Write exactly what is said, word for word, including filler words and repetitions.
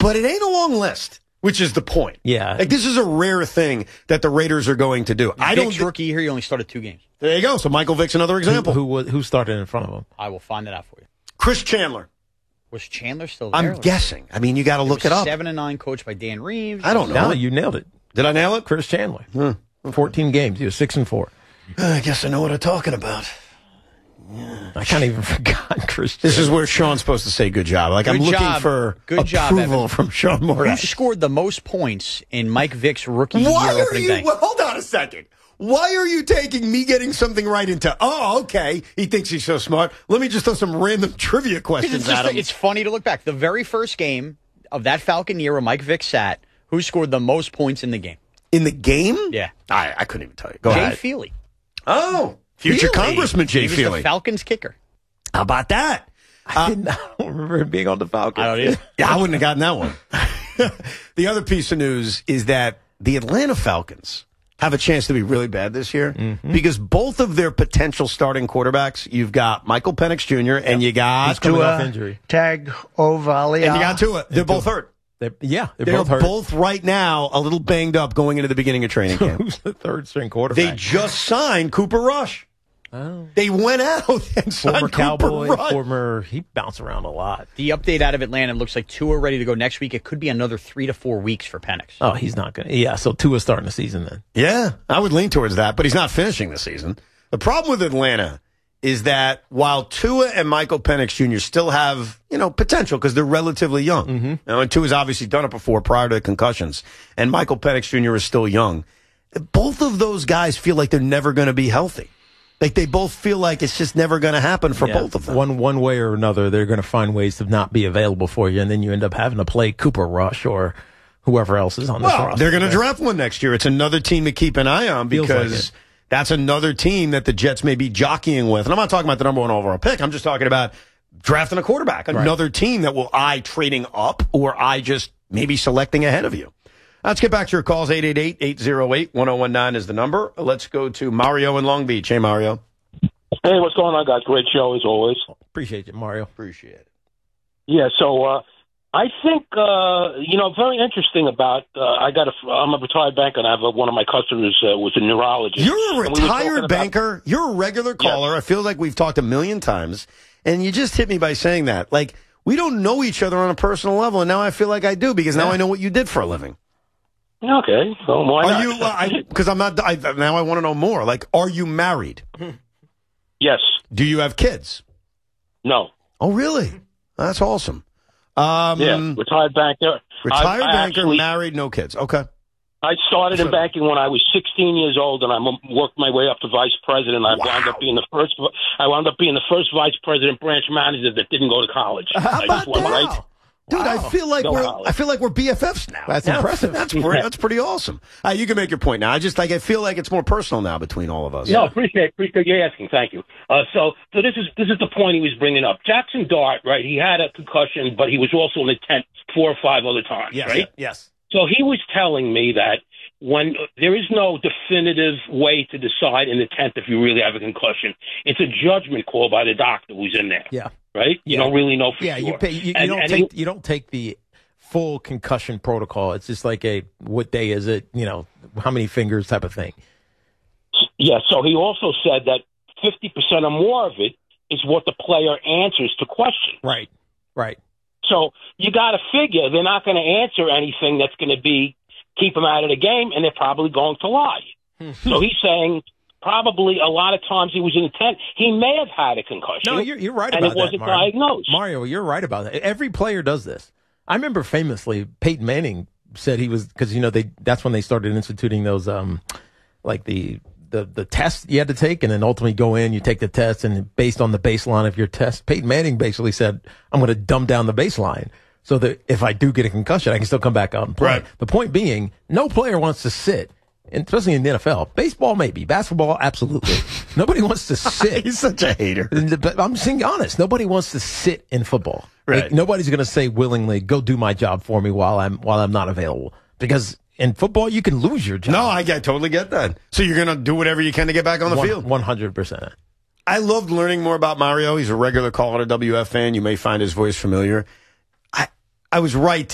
but it ain't a long list, which is the point. Yeah. Like, this is a rare thing that the Raiders are going to do. I don't. Vick's rookie year, he only started two games. There you go. So Michael Vick's another example. Who, who, who started in front of him? I will find that out for you. Chris Chandler. Was Chandler still there? I'm guessing. I mean, you got to look it up. Seven and nine, coached by Dan Reeves. I don't know. No, you nailed it. Did I nail it? Chris Chandler. Hmm. Fourteen games. He was six and four. I guess I know what I'm talking about. Yeah. I can't even forget Chris. This is where Sean's supposed to say good job. Like, good I'm looking job. for good approval job, from Sean Moran. Who scored the most points in Mike Vick's rookie Why year are opening you, day? well, hold on a second. Why are you taking me getting something right into, oh, okay, he thinks he's so smart. Let me just throw some random trivia questions it's, at just, him. it's funny to look back. The very first game of that Falcon year where Mike Vick sat, who scored the most points in the game? In the game? Yeah. I, I couldn't even tell you. Go Jay ahead. Feely. Oh, future Feely. Congressman Jay he was Feely. the Falcons kicker. How about that? I, didn't, I don't remember him being on the Falcons. I don't either. Yeah, I wouldn't have gotten that one. The other piece of news is that the Atlanta Falcons have a chance to be really bad this year mm-hmm. because both of their potential starting quarterbacks, you've got Michael Penix Junior and you got Tua injury. Tagovailoa. And you got Tua. They're both hurt. They're, yeah, they're, they're both hurt. both right now a little banged up going into the beginning of training camp. Who's the third string quarterback? They just signed Cooper Rush. Oh. They went out and signed Former Cowboy, Cooper Rush. former, he bounced around a lot. The update out of Atlanta looks like Tua ready to go next week. It could be another three to four weeks for Penix. Oh, he's not going to. Yeah, so Tua's starting the season then. Yeah, I would lean towards that, but he's not finishing the season. The problem with Atlanta is that while Tua and Michael Penix Junior still have, you know, potential because they're relatively young. Mm-hmm. You know, and Tua's obviously done it before prior to the concussions, and Michael Penix Junior is still young. Both of those guys feel like they're never going to be healthy. Like, they both feel like it's just never going to happen for yeah, both of them. One one way or another, they're going to find ways to not be available for you, and then you end up having to play Cooper Rush or whoever else is on this well, roster. They're going to draft one next year. It's another team to keep an eye on because like that's another team that the Jets may be jockeying with. And I'm not talking about the number one overall pick. I'm just talking about drafting a quarterback. Another right. team that will eye trading up or eye just maybe selecting ahead of you. Let's get back to your calls. eight eight eight, eight oh eight, one oh one nine is the number. Let's go to Mario in Long Beach. Hey, Mario. Hey, what's going on, guys? Great show, as always. Appreciate it, Mario. Appreciate it. Yeah, so uh, I think, uh, you know, very interesting about, uh, I got a, I'm a retired banker, and I have a, one of my customers uh, was a neurologist. You're a we retired banker? About, You're a regular caller. Yes. I feel like we've talked a million times, and you just hit me by saying that. Like, we don't know each other on a personal level, and now I feel like I do because now yeah. I know what you did for a living. Okay, well, why are not? you? Because I'm not. I, now I want to know more. Like, are you married? Yes. Do you have kids? No. Oh, really? That's awesome. Um, yeah, retired banker. Retired I, I banker, actually, married, no kids. Okay. I started in banking when I was sixteen years old, and I worked my way up to vice president. I wow. wound up being the first. I wound up being the first vice president branch manager that didn't go to college. How I about just went that? right. Dude, wow. I feel like no we're college. I feel like we're B F Fs now. That's now, impressive. That's pretty, that's pretty awesome. Uh, you can make your point now. I just like I feel like it's more personal now between all of us. No, appreciate appreciate you asking. Thank you. Uh, so so this is this is the point he was bringing up. Jackson Dart, right? He had a concussion, but he was also in the tent four or five other times, yes, right? Yes. So he was telling me that when there is no definitive way to decide in the tenth if you really have a concussion, it's a judgment call by the doctor who's in there. Yeah. Right. You yeah. don't really know for yeah, sure. you pay, you, you and, don't and take he, you don't take the full concussion protocol. It's just like a what day is it? You know, how many fingers type of thing. Yeah. So he also said that fifty percent or more of it is what the player answers to questions. Right. Right. So you got to figure they're not going to answer anything that's going to be keep them out of the game, and they're probably going to lie. So he's saying probably a lot of times he was in the tent. He may have had a concussion. No, you're, you're right and about it wasn't that, Mario. diagnosed. Mario, you're right about that. Every player does this. I remember famously Peyton Manning said he was because you know they that's when they started instituting those um like the the the tests you had to take and then ultimately go in you take the test and based on the baseline of your test Peyton Manning basically said I'm going to dumb down the baseline so that if I do get a concussion I can still come back out and play. Right. The point being no player wants to sit. And especially in the N F L. Baseball, maybe. Basketball, absolutely. Nobody wants to sit. He's such a hater. But I'm being honest. Nobody wants to sit in football. Right. Like, nobody's going to say willingly, go do my job for me while I'm while I'm not available. Because in football, you can lose your job. No, I, I totally get that. So you're going to do whatever you can to get back on the One, field? one hundred percent. I loved learning more about Mario. He's a regular caller to W F fan. You may find his voice familiar. I, I was right